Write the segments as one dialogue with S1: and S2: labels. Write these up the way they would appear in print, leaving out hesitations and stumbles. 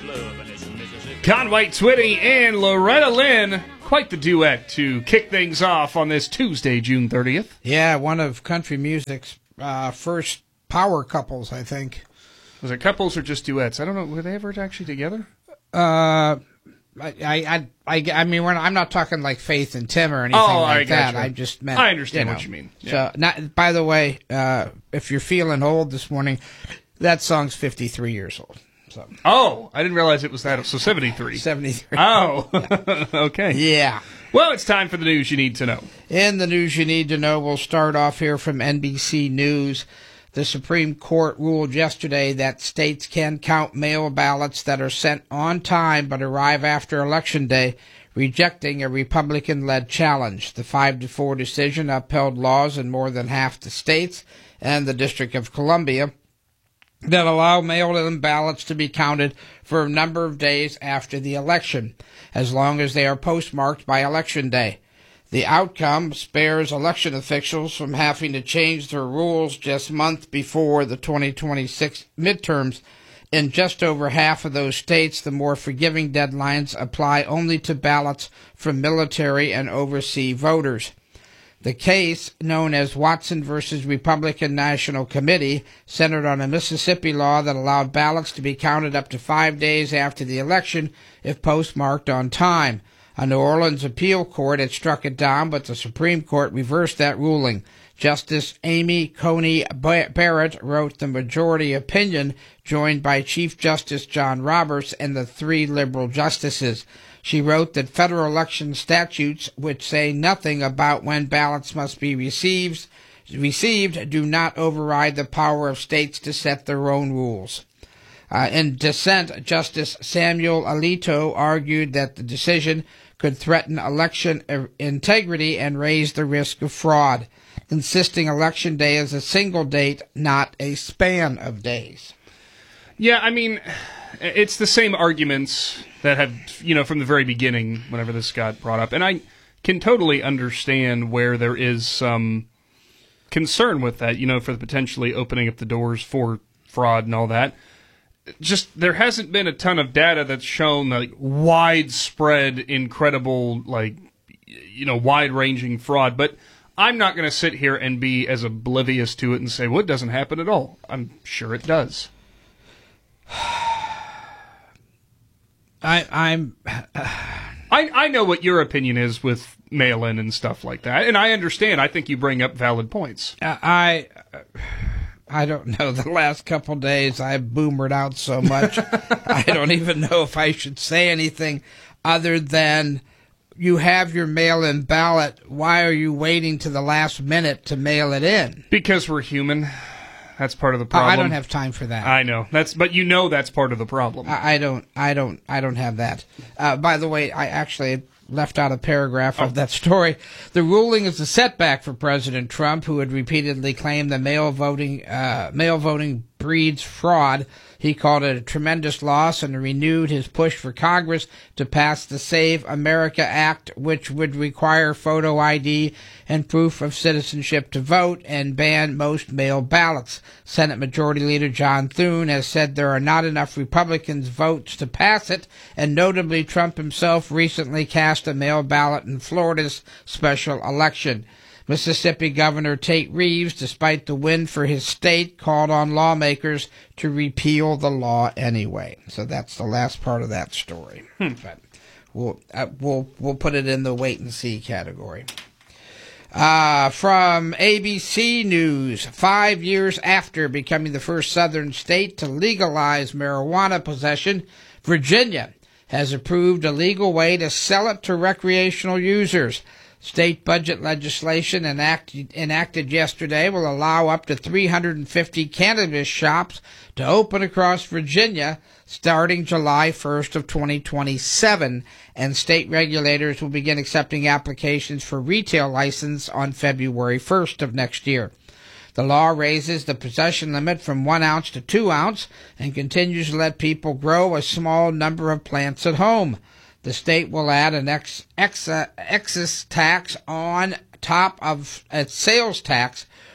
S1: Conway Twitty and Loretta Lynn, quite the duet to kick things off on this Tuesday, June 30th.
S2: Yeah, one of country music's first power couples, I think.
S1: Was it couples or just duets? I don't know. Were they ever actually together?
S2: I mean, I'm not talking like Faith and Tim or anything like that. I just meant.
S1: I understand what you mean.
S2: Yeah. So, by the way, if you're feeling old this morning, that song's 53 years old. So.
S1: Oh, I didn't realize it was that. So 73.
S2: 73.
S1: Oh, okay.
S2: Yeah.
S1: Well, it's time for the news you need to know.
S2: In the news you need to know, we'll start off here from NBC News. The Supreme Court ruled yesterday that states can count mail ballots that are sent on time but arrive after Election Day, rejecting a Republican-led challenge. The 5-4 decision upheld laws in more than half the states and the District of Columbia that allow mail-in ballots to be counted for a number of days after the election, as long as they are postmarked by Election Day. The outcome spares election officials from having to change their rules just months before the 2026 midterms. In just over half of those states, the more forgiving deadlines apply only to ballots from military and overseas voters. The case, known as Watson versus Republican National Committee, centered on a Mississippi law that allowed ballots to be counted up to 5 days after the election if postmarked on time. A New Orleans appeal court had struck it down, but the Supreme Court reversed that ruling. Justice Amy Coney Barrett wrote the majority opinion, joined by Chief Justice John Roberts and the 3 liberal justices. She wrote that federal election statutes, which say nothing about when ballots must be received, do not override the power of states to set their own rules. In dissent, Justice Samuel Alito argued that the decision could threaten election integrity and raise the risk of fraud, insisting Election Day is a single date, not a span of days.
S1: Yeah, I mean, it's the same arguments that have, from the very beginning, whenever this got brought up. And I can totally understand where there is some concern with that, for the potentially opening up the doors for fraud and all that. Just, there hasn't been a ton of data that's shown, widespread, incredible, wide-ranging fraud. But I'm not going to sit here and be as oblivious to it and say, well, it doesn't happen at all. I'm sure it does.
S2: I
S1: know what your opinion is with mail-in and stuff like that, and I understand. I think you bring up valid points.
S2: I don't know. The last couple days, I've boomered out so much, I don't even know if I should say anything other than you have your mail-in ballot. Why are you waiting to the last minute to mail it in?
S1: Because we're human. That's part of the problem.
S2: I don't have time for that.
S1: I know. But that's part of the problem.
S2: I don't have that. By the way, I actually left out a paragraph of that story. The ruling is a setback for President Trump, who had repeatedly claimed that mail voting breeds fraud. He called it a tremendous loss and renewed his push for Congress to pass the Save America Act, which would require photo ID and proof of citizenship to vote and ban most mail ballots. Senate Majority Leader John Thune has said there are not enough Republicans' votes to pass it, and notably Trump himself recently cast a mail ballot in Florida's special election. Mississippi Governor Tate Reeves, despite the win for his state, called on lawmakers to repeal the law anyway. So that's the last part of that story. But we'll put it in the wait and see category. From ABC News, 5 years after becoming the first southern state to legalize marijuana possession, Virginia has approved a legal way to sell it to recreational users. State budget legislation enacted yesterday will allow up to 350 cannabis shops to open across Virginia starting July 1st of 2027, and state regulators will begin accepting applications for retail license on February 1st of next year. The law raises the possession limit from 1 ounce to 2 ounce and continues to let people grow a small number of plants at home. The state will add an excess tax on top of its sales tax,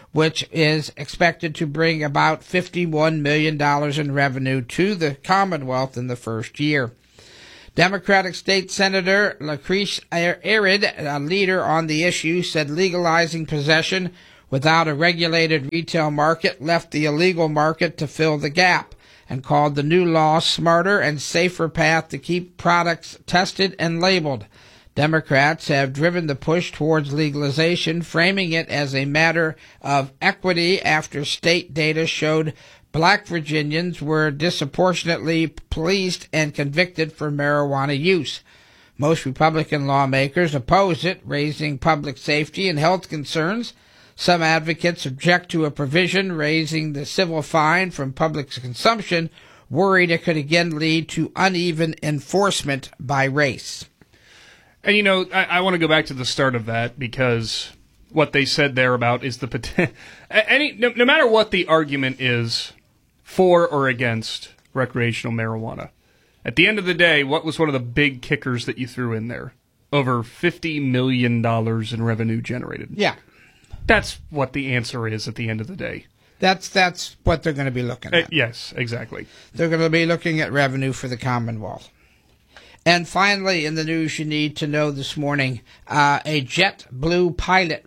S2: which is expected to bring about $51 million in revenue to the Commonwealth in the first year. Democratic State Senator Lucretia Arid, a leader on the issue, said legalizing possession without a regulated retail market left the illegal market to fill the gap, and called the new law smarter and safer path to keep products tested and labeled. Democrats have driven the push towards legalization, framing it as a matter of equity after state data showed Black Virginians were disproportionately policed and convicted for marijuana use. Most Republican lawmakers oppose it, raising public safety and health concerns. Some advocates object to a provision raising the civil fine from public consumption, worried it could again lead to uneven enforcement by race.
S1: And, you know, I want to go back to the start of that, because what they said there about is the no matter what the argument is for or against recreational marijuana, at the end of the day, what was one of the big kickers that you threw in there? Over $50 million in revenue generated.
S2: Yeah.
S1: That's what the answer is at the end of the day.
S2: That's what they're going to be looking at.
S1: Yes, exactly.
S2: They're going to be looking at revenue for the Commonwealth. And finally, in the news you need to know this morning, a JetBlue pilot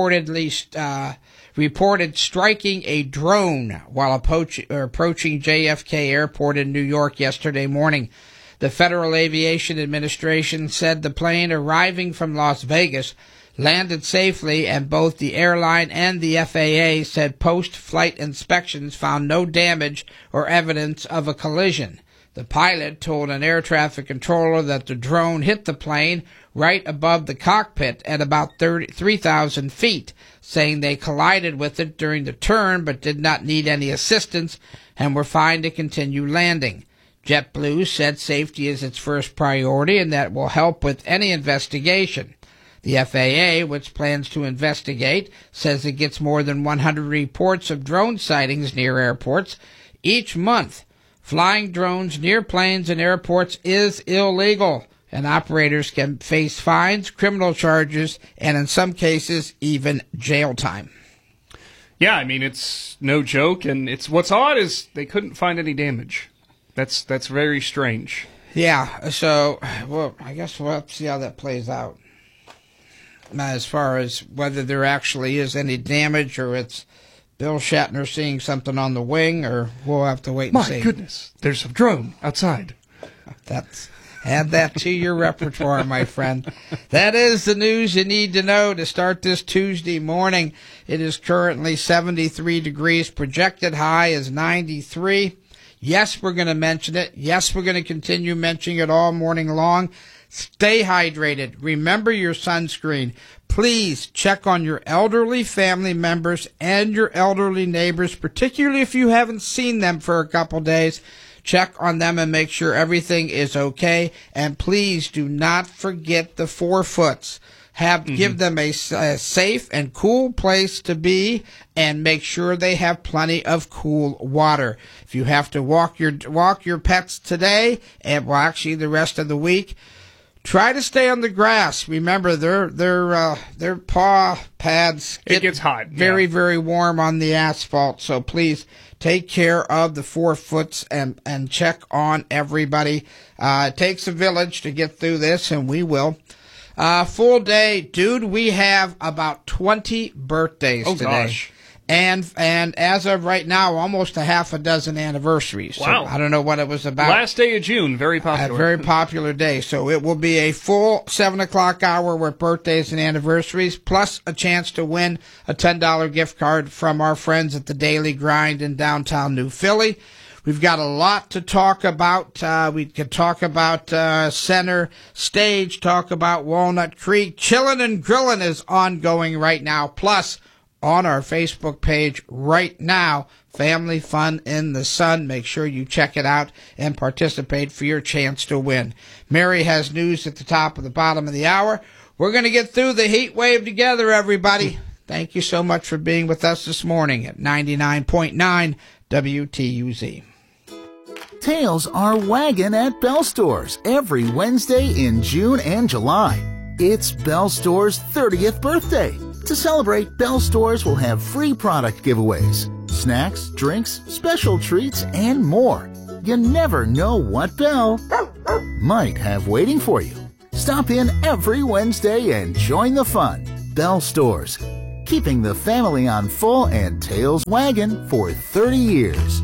S2: reported striking a drone while approaching JFK Airport in New York yesterday morning. The Federal Aviation Administration said the plane arriving from Las Vegas landed safely, and both the airline and the FAA said post-flight inspections found no damage or evidence of a collision. The pilot told an air traffic controller that the drone hit the plane right above the cockpit at about 3,000 feet, saying they collided with it during the turn but did not need any assistance and were fine to continue landing. JetBlue said safety is its first priority and that will help with any investigation. The FAA, which plans to investigate, says it gets more than 100 reports of drone sightings near airports each month. Flying drones near planes and airports is illegal, and operators can face fines, criminal charges, and in some cases, even jail time.
S1: Yeah, I mean, it's no joke, and it's what's odd is they couldn't find any damage. That's very strange.
S2: Yeah, so, well, I guess we'll have to see how that plays out. As far as whether there actually is any damage or it's Bill Shatner seeing something on the wing, or we'll have to wait and see.
S1: My goodness, there's a drone outside.
S2: Add that to your repertoire, my friend. That is the news you need to know to start this Tuesday morning. It is currently 73 degrees. Projected high is 93. Yes, we're going to mention it. Yes, we're going to continue mentioning it all morning long. Stay hydrated. Remember your sunscreen. Please check on your elderly family members and your elderly neighbors, particularly if you haven't seen them for a couple days. Check on them and make sure everything is okay. And please do not forget the 4-foots. Give them a safe and cool place to be, and make sure they have plenty of cool water. If you have to walk your pets today, and well, actually the rest of the week, try to stay on the grass. Remember, their paw pads
S1: gets hot.
S2: Very, very warm on the asphalt. So please take care of the 4-foots and check on everybody. It takes a village to get through this, and we will. Full day, dude. We have about 20 birthdays today.
S1: Gosh.
S2: And as of right now, almost a half a dozen anniversaries.
S1: Wow.
S2: So I don't know what it was about.
S1: Last day of June, very popular.
S2: A very popular day. So it will be a full 7 o'clock hour with birthdays and anniversaries, plus a chance to win a $10 gift card from our friends at the Daily Grind in downtown New Philly. We've got a lot to talk about. We could talk about Center Stage, talk about Walnut Creek. Chillin' and Grillin' is ongoing right now. Plus, on our Facebook page right now, Family Fun in the Sun. Make sure you check it out and participate for your chance to win. Mary has news at the top of the bottom of the hour. We're going to get through the heat wave together, everybody. Thank you so much for being with us this morning at 99.9 WTUZ.
S3: Tails are wagging at Bell Stores every Wednesday in June and July. It's Bell Store's 30th birthday. To celebrate, Bell Stores will have free product giveaways, snacks, drinks, special treats, and more. You never know what Bell might have waiting for you. Stop in every Wednesday and join the fun. Bell Stores, keeping the family on full and tails wagging for 30 years.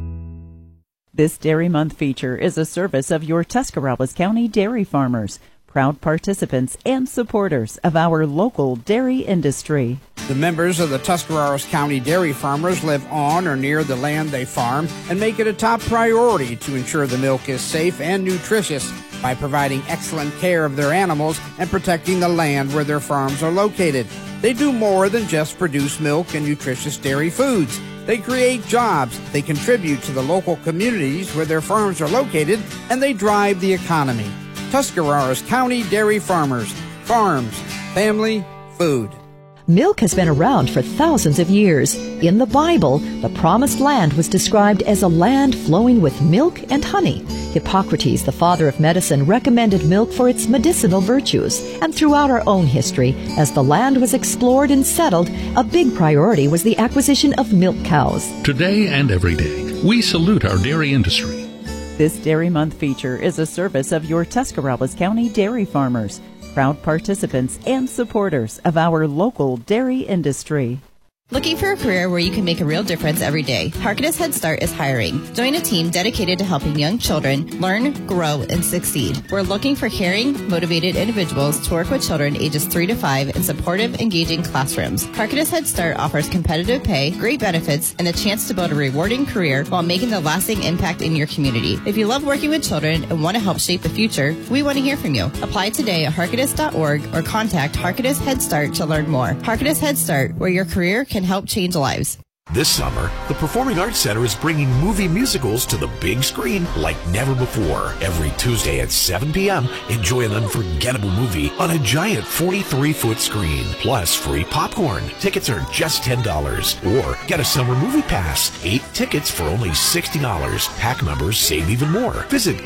S4: This Dairy Month feature is a service of your Tuscarawas County dairy farmers, proud participants and supporters of our local dairy industry.
S2: The members of the Tuscarawas County dairy farmers live on or near the land they farm and make it a top priority to ensure the milk is safe and nutritious by providing excellent care of their animals and protecting the land where their farms are located. They do more than just produce milk and nutritious dairy foods. They create jobs, they contribute to the local communities where their farms are located, and they drive the economy. Tuscarawas County Dairy Farmers. Farms. Family. Food.
S5: Milk has been around for thousands of years. In the Bible, the Promised Land was described as a land flowing with milk and honey. Hippocrates, the father of medicine, recommended milk for its medicinal virtues. And throughout our own history, as the land was explored and settled, a big priority was the acquisition of milk cows.
S6: Today and every day, we salute our dairy industry.
S4: This Dairy Month feature is a service of your Tuscarawas County dairy farmers, proud participants and supporters of our local dairy industry.
S7: Looking for a career where you can make a real difference every day? Harkness Head Start is hiring. Join a team dedicated to helping young children learn, grow, and succeed. We're looking for caring, motivated individuals to work with children ages 3 to 5 in supportive, engaging classrooms. Harkness Head Start offers competitive pay, great benefits, and a chance to build a rewarding career while making a lasting impact in your community. If you love working with children and want to help shape the future, we want to hear from you. Apply today at harkness.org or contact Harkness Head Start to learn more. Harkness Head Start, where your career can help change lives.
S8: This summer, the Performing Arts Center is bringing movie musicals to the big screen like never before. Every Tuesday at 7 p.m., enjoy an unforgettable movie on a giant 43-foot screen, plus free popcorn. Tickets are just $10. Or get a summer movie pass, 8 tickets for only $60. PAC members save even more. Visit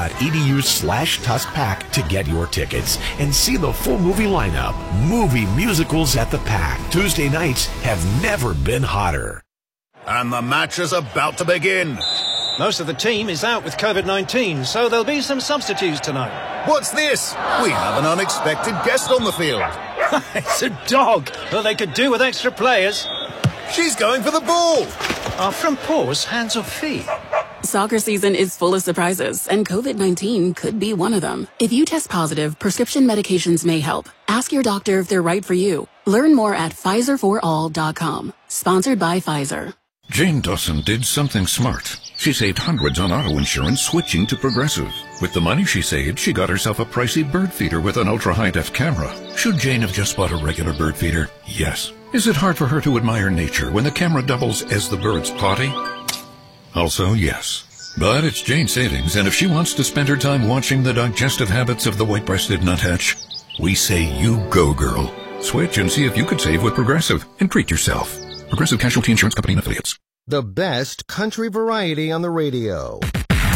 S8: kent.edu/TuskPAC to get your tickets and see the full movie lineup. Movie musicals at the PAC. Tuesday nights have never been hotter.
S9: And the match is about to begin.
S10: Most of the team is out with COVID-19, so there'll be some substitutes tonight.
S9: What's this? We have an unexpected guest on the field.
S10: It's a dog. Well, they could do with extra players.
S9: She's going for the ball.
S10: Are front paws hands or feet?
S11: Soccer season is full of surprises, and COVID-19 could be one of them. If you test positive, prescription medications may help. Ask your doctor if they're right for you. Learn more at PfizerForAll.com. Sponsored by Pfizer.
S6: Jane Dawson did something smart. She saved hundreds on auto insurance switching to Progressive. With the money she saved, she got herself a pricey bird feeder with an ultra-high-def camera. Should Jane have just bought a regular bird feeder? Yes. Is it hard for her to admire nature when the camera doubles as the bird's potty? Also, yes. But it's Jane's savings, and if she wants to spend her time watching the digestive habits of the white-breasted nuthatch, we say you go, girl. Switch and see if you could save with Progressive and treat yourself. Progressive Casualty Insurance Company and Affiliates.
S12: The best country variety on the radio.